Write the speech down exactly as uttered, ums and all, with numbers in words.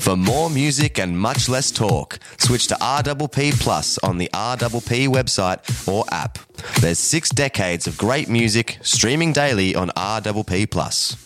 For more music and much less talk, switch to R P P Plus on the R P P website or app. There's six decades of great music streaming daily on R P P Plus.